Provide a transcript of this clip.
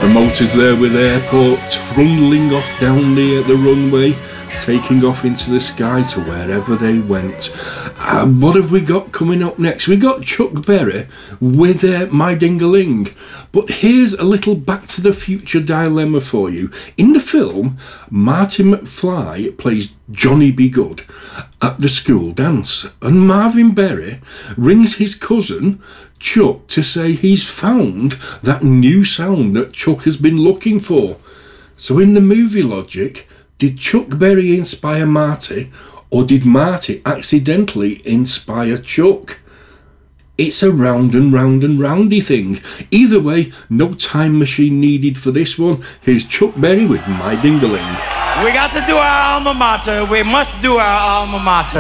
The motors there with airport, trundling off down the runway, taking off into the sky to wherever they went. What have we got coming up next? We got Chuck Berry with My Ding-a-Ling. But here's a little Back to the Future dilemma for you. In the film, Marty McFly plays Johnny B. Good at the school dance, and Marvin Berry rings his cousin Chuck to say he's found that new sound that Chuck has been looking for. So in the movie logic, did Chuck Berry inspire Marty, or did Marty accidentally inspire Chuck? It's a round and round and roundy thing. Either way, no time machine needed for this one. Here's Chuck Berry with My Ding-a-Ling. We got to do our alma mater. We must do our alma mater.